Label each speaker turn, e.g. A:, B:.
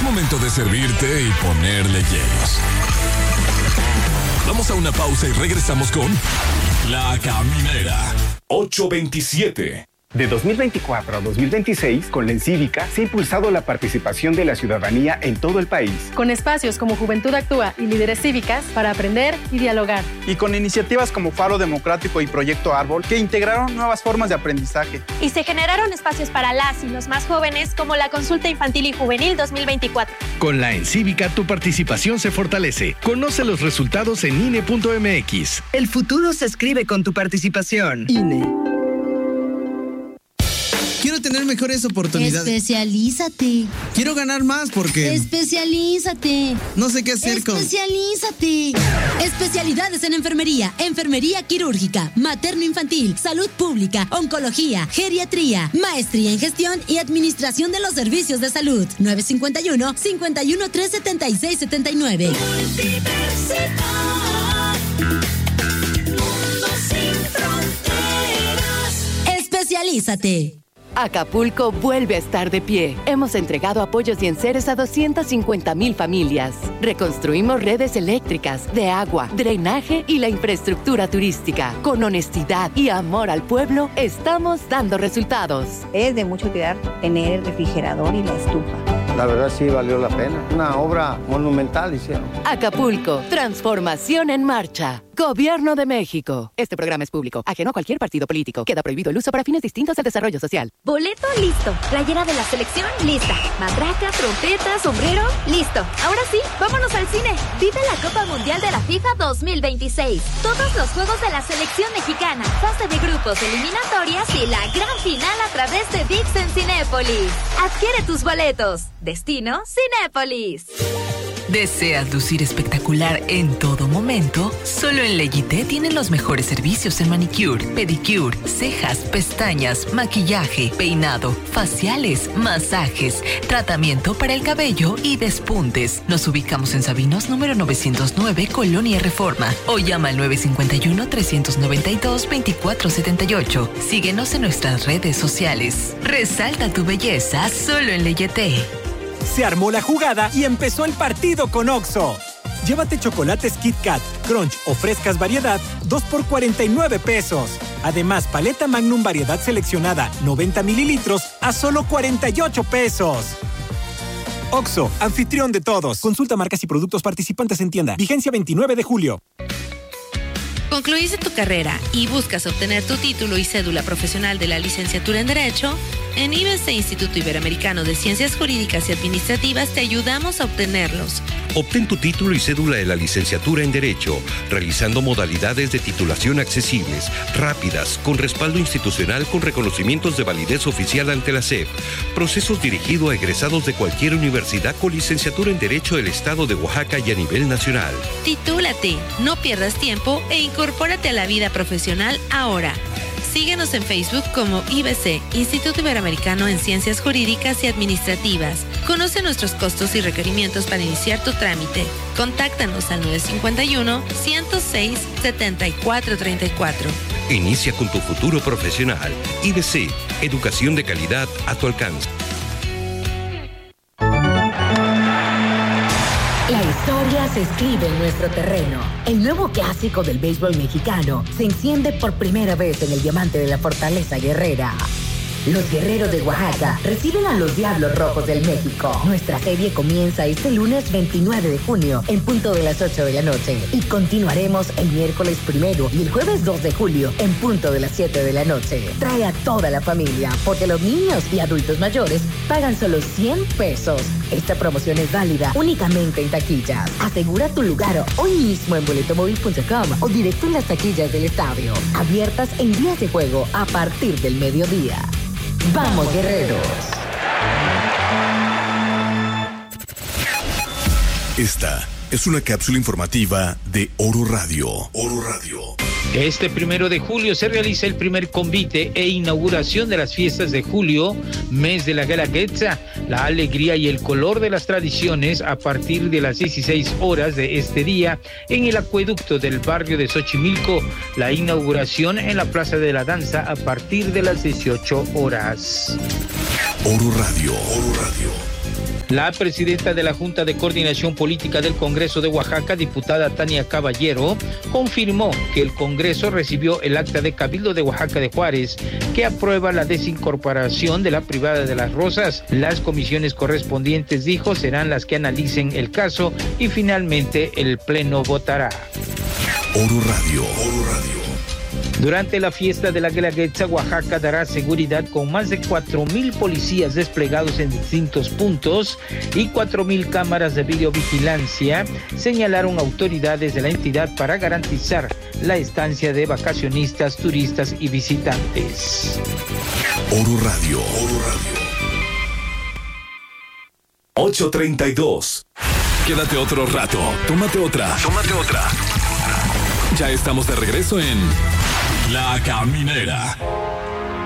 A: momento de servirte y ponerle hielos. Vamos a una pausa y regresamos con La Caminera. 827.
B: De 2024 a 2026, con la Encívica se ha impulsado la participación de la ciudadanía en todo el país.
C: Con espacios como Juventud Actúa y Líderes Cívicas para aprender y dialogar.
D: Y con iniciativas como Faro Democrático y Proyecto Árbol que integraron nuevas formas de aprendizaje.
E: Y se generaron espacios para las y los más jóvenes como la Consulta Infantil y Juvenil 2024.
F: Con la Encívica tu participación se fortalece. Conoce los resultados en INE.mx.
G: El futuro se escribe con tu participación. INE.
H: Quiero tener mejores oportunidades.
I: Especialízate.
H: Quiero ganar más porque...
I: Especialízate.
H: No sé qué hacer con...
I: Especialízate. Especialidades en enfermería, enfermería quirúrgica, materno-infantil, salud pública, oncología, geriatría, maestría en gestión y administración de los servicios de salud. 951-513-7679.
J: Mundo sin fronteras.
I: Especialízate.
K: Acapulco vuelve a estar de pie. Hemos entregado apoyos y enseres a 250,000 familias. Reconstruimos redes eléctricas, de agua, drenaje y la infraestructura turística. Con honestidad y amor al pueblo, estamos dando resultados.
L: Es de mucha utilidad tener el refrigerador y la estufa.
M: La verdad sí valió la pena. Una obra monumental hicieron.
K: Acapulco, transformación en marcha. Gobierno de México. Este programa es público, ajeno a cualquier partido político. Queda prohibido el uso para fines distintos al desarrollo social.
N: Boleto listo. Playera de la selección lista. Matraca, trompeta, sombrero listo. Ahora sí, vámonos al cine. Vive la Copa Mundial de la FIFA 2026. Todos los juegos de la selección mexicana, fase de grupos, eliminatorias y la gran final a través de ViX en Cinépolis. Adquiere tus boletos. Destino Cinépolis.
O: ¿Deseas lucir espectacular en todo momento? Solo en Legité tienen los mejores servicios en manicure, pedicure, cejas, pestañas, maquillaje, peinado, faciales, masajes, tratamiento para el cabello y despuntes. Nos ubicamos en Sabinos número 909, Colonia Reforma, o llama al 951-392-2478. Síguenos en nuestras redes sociales. Resalta tu belleza solo en Legité.
P: Se armó la jugada y empezó el partido con Oxxo. Llévate chocolates Kit Kat, Crunch o frescas variedad, 2 por 49 pesos. Además, paleta Magnum variedad seleccionada, 90 mililitros, a solo 48 pesos. Oxxo, anfitrión de todos. Consulta marcas y productos participantes en tienda. Vigencia 29 de julio.
Q: ¿Concluiste tu carrera y buscas obtener tu título y cédula profesional de la licenciatura en Derecho? En IBC Instituto Iberoamericano de Ciencias Jurídicas y Administrativas te ayudamos a obtenerlos.
R: Obtén tu título y cédula de la licenciatura en Derecho, realizando modalidades de titulación accesibles, rápidas, con respaldo institucional con reconocimientos de validez oficial ante la SEP. Procesos dirigidos a egresados de cualquier universidad con licenciatura en Derecho del Estado de Oaxaca y a nivel nacional.
Q: Titúlate, no pierdas tiempo e incorpórate a la vida profesional ahora. Síguenos en Facebook como IBC, Instituto Iberoamericano en Ciencias Jurídicas y Administrativas. Conoce nuestros costos y requerimientos para iniciar tu trámite. Contáctanos al 951-106-7434.
R: Inicia con tu futuro profesional. IBC, educación de calidad a tu alcance.
S: La historia se escribe en nuestro terreno. El nuevo clásico del béisbol mexicano se enciende por primera vez en el diamante de la Fortaleza Guerrera. Los guerreros de Oaxaca reciben a los Diablos Rojos del México. Nuestra serie comienza este lunes 29 de junio en punto de las 8 de la noche y continuaremos el miércoles 1 y el jueves 2 de julio en punto de las 7 de la noche. Trae a toda la familia porque los niños y adultos mayores pagan solo 100 pesos. Esta promoción es válida únicamente en taquillas. Asegura tu lugar hoy mismo en boletomóvil.com o directo en las taquillas del estadio. Abiertas en días de juego a partir del mediodía. ¡Vamos, guerreros!
A: Esta es una cápsula informativa de Oro Radio. Oro Radio.
T: Este 1 de julio se realiza el primer convite e inauguración de las fiestas de julio, mes de la Guelaguetza, la alegría y el color de las tradiciones a partir de las 16 horas de este día en el acueducto del barrio de Xochimilco, la inauguración en la Plaza de la Danza a partir de las 18 horas.
A: Oro Radio. Oro Radio.
T: La presidenta de la Junta de Coordinación Política del Congreso de Oaxaca, diputada Tania Caballero, confirmó que el Congreso recibió el acta de Cabildo de Oaxaca de Juárez, que aprueba la desincorporación de la privada de Las Rosas. Las comisiones correspondientes, dijo, serán las que analicen el caso y finalmente el Pleno votará.
A: Oro Radio. Oro Radio.
T: Durante la fiesta de la Guelaguetza, Oaxaca dará seguridad con más de 4,000 policías desplegados en distintos puntos y 4,000 cámaras de videovigilancia, señalaron autoridades de la entidad para garantizar la estancia de vacacionistas, turistas y visitantes.
A: Oro Radio. Oro Radio. 8:32. Quédate otro rato. Tómate otra. Tómate otra. Ya estamos de regreso en La Caminera.